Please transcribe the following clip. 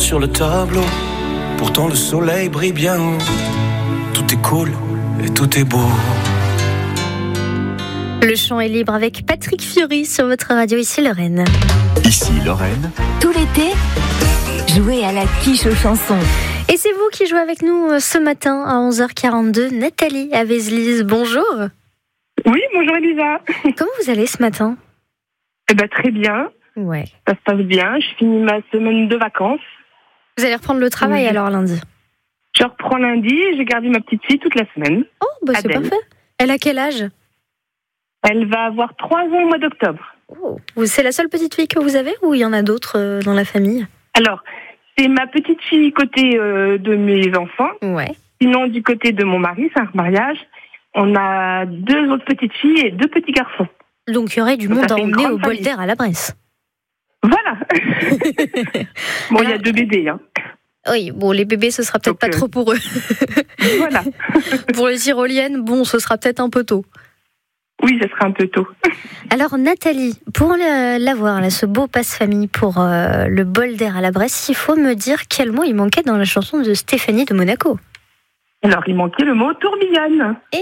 sur le tableau. Pourtant le soleil brille bien. Tout est cool et tout est beau. Le chant est libre avec Patrick Fiori sur votre radio, ici Lorraine. Ici Lorraine. Tout l'été, jouez à la quiche aux chansons. Et c'est vous qui jouez avec nous ce matin à 11h42. Nathalie à Vézelise, bonjour. Oui, bonjour Elisa. Comment vous allez ce matin ? Très bien. Ouais. Ça se passe bien. Je finis ma semaine de vacances. Vous allez reprendre le travail alors lundi ? Je reprends lundi et j'ai gardé ma petite fille toute la semaine. Oh, c'est Adèle. parfait. Elle a quel âge ? Elle va avoir 3 ans au mois d'octobre. Oh. C'est la seule petite fille que vous avez ou il y en a d'autres dans la famille ? Alors, c'est ma petite fille côté de mes enfants. Ouais. Sinon, du côté de mon mari, c'est un mariage. On a 2 autres petites filles et 2 petits garçons. Donc il y aurait du Donc, monde ça à fait une emmener grande au bol famille. d'air à la Bresse. Voilà. Bon, il y a Alors- 2 bébés. Hein. Oui, bon, les bébés, ce sera peut-être Donc, pas trop pour eux. Voilà. Pour les tyroliennes, bon, ce sera peut-être un peu tôt. Oui, ça sera un peu tôt. Alors Nathalie, pour l'avoir, là, ce beau passe-famille pour le bol d'air à la Bresse, il faut me dire quel mot il manquait dans la chanson de Stéphanie de Monaco. Alors, il manquait le mot tourbillonne.